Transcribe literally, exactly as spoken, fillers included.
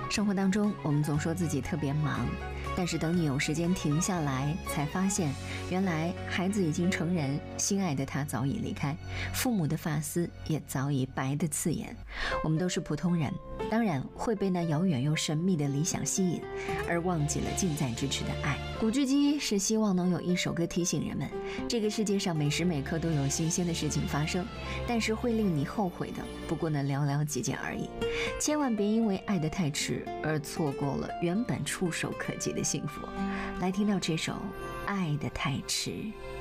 生活当中，我们总说自己特别忙，但是等你有时间停下来，才发现原来孩子已经成人，心爱的他早已离开，父母的发丝也早已白得刺眼。我们都是普通人，当然会被那遥远又神秘的理想吸引，而忘记了近在咫尺的爱。古巨基是希望能有一首歌提醒人们，这个世界上每时每刻都有新鲜的事情发生，但是会令你后悔的不过那寥寥几件而已。千万别因为爱得太迟而错过了原本触手可及的幸福。来听到这首《爱得太迟》。